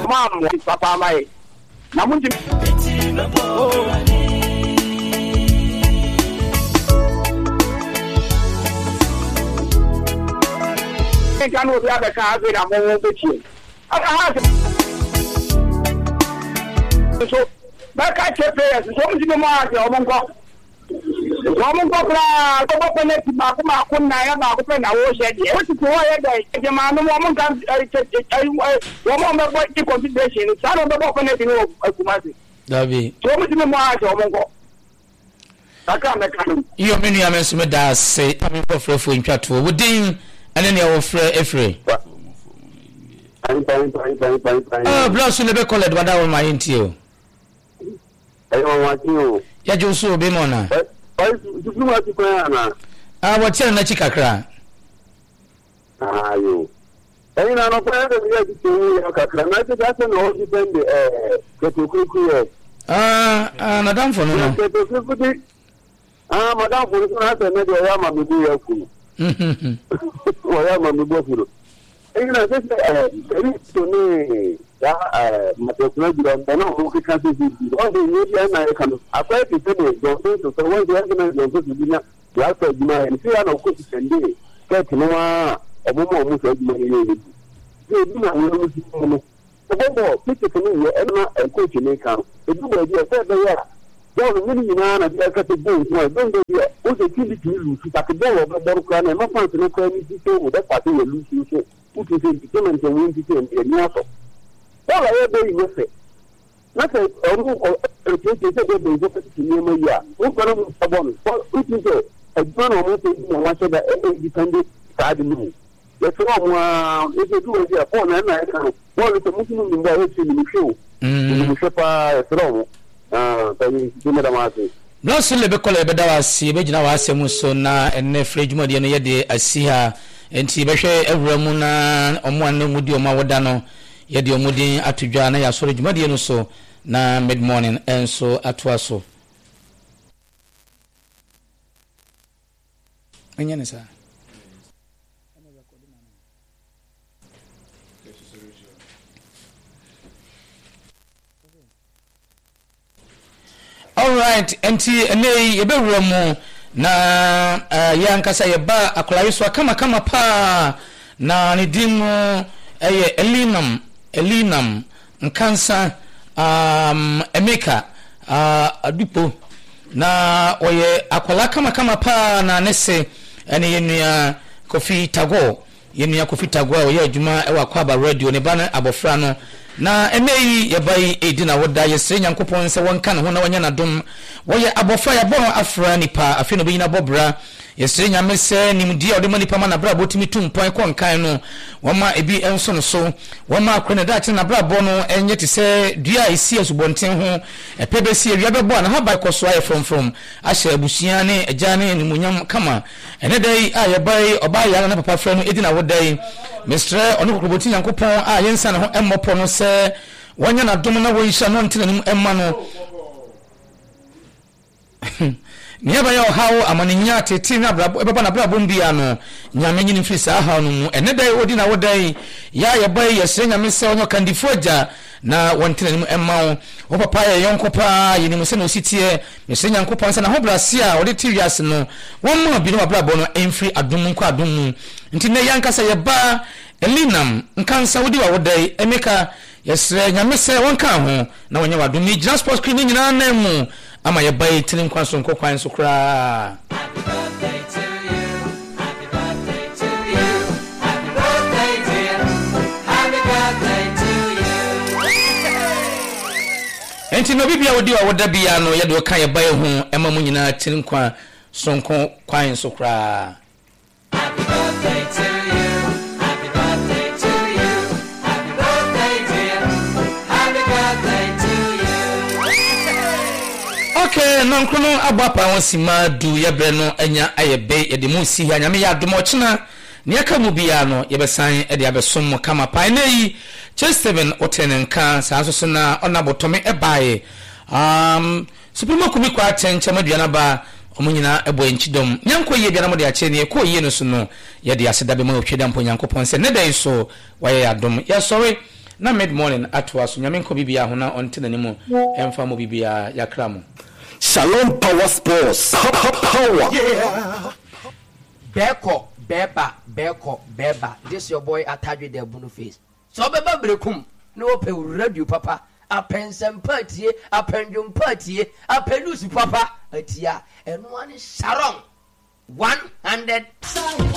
mama papa mai na munji kan wo ya ka azu na mo bechi so ba ka chepe so munji mo aje o mo ngo Woman Papa, Copenhagen, Makuna, Makupen, I was at the end to why the man, woman comes, woman, what the consideration, son of the Copenhagen of Kumasi. Davi. So much more, Woman. I can't. You mean you have that say, coming for in chat to Woodin, and then you're free. Oh, Bloss, you never call it what I want my into. I don't want you. Yeah, you so be mona. What's your Nachika cry? You. And I know that's an old depend Madame for no. Madame for has another Yama Mubu. Yama Mubu. And I just to me. My president, I know who can see all the new American. I try to say, don't so when the argument goes to dinner, the outside and see, I know who can do it. Get no a woman who said, they do not know the picture for me, and coach in account. The good idea said they are. Don't really know that they are cut the bones. Don't they? What's the key to you? To take a ball of the Borkan and not find no crime with that party will lose you. Put it in determined to win the Nassau. All I ever with it. Not a year. Who can which is a burn of one said that every dependent side me. That's wrong. If you do a phone and I can. Well, it's a Muslim in the show. No, so let me call a bedawa see, but now I say Musona and Nefridge Modian Yedi, I see her, and Tibeshe, Evramuna, on one Mudio Mawadano. Yedi omudi atujana ya sori jumadi eno so na mid morning enso atwaso enyane sa all right enti ene yebewura mu na yankasa yeba akolaiso kama pa na nidimu Elinam Nkansa Emeka Adupo na oye akwala kama pa na nese ene yenua Kofi Tago oye adwuma e wakwaba radio ne ba na abofra no na emeyi yebai edina woda yesre nyankopon se wonka ne ho na wanya na dom woye abofra ya bon afra nipa afi no bi na bobra yesre nyamese nimdia ode manipa ma na bra botimi tumpon konkan no woma ebi enso no so woma akwene da che na bra bo no enye te se dua esi asubonten ho epebesi ewia bebo na haba ikoso aye from ahye abusia ne agya ne nimunyam kama ene dai ayebai oba ya na papa fra no edina wodai mestre ono kokroboti nyankopon yensa ne ho emmopo no se wanya na dom na woyisha no ntenanim emma no Niaba ya hawo amaninya tete na brabo ebaba na brabo mbia no nyame nyini mfisa ha no mu ene dai odi na wodai ya yebai yesre nyame se onyo kandifoja na wantena nimu emma wo papa ya yonko pa yini mu se no sitie yesre nyanko pa nsa na ho brasia odi tiwiase no wonma bi no brabo no emfri adum nko adum nti ne yankasa yeba Elinam Nkansa wodi wa wodai Emeka yesre nyame se wonka ho na wonya wadum ni Gina Sports Screen nyina na mu ama yebai tilim kwanso nko kwanso kra. Happy birthday to you. Happy birthday to you. Happy birthday dear. Happy birthday to you. Enti no bibia wodi wa woda bia no yedo kan yebai ho ema mu nyina tilim kwa sonko kwanso kra. Happy birthday to you. Happy birthday to you. Happy birthday dear. Happy birthday to you. Okay, nonkono agbapa wonsima du yebre no anya ayebe yedemu si ha nyame ya domochena ne aka mu bia no yebesan ede abesom kama pai na yi Chesteven otenenka saso na onabotome ebae supremo kumi kwa chenche maduana ba omunyina ebo enchidom nyanko ye bia na mode ache ne ko ye no so no ye de aseda be ma otweda mpo nyankopon se ne dai so waye adom ya sorry na mid morning atwa so nyame nko bibia ho na onte na nemu emfa mo bibia yakra mo. Shalom Power Sports. Power. Yeah. Beko, this your boy Atadwe the Bunu face. So beba brekum no pe radio papa. Apensem party, apendum party, apelusi papa. Atia and one is Sharon 100.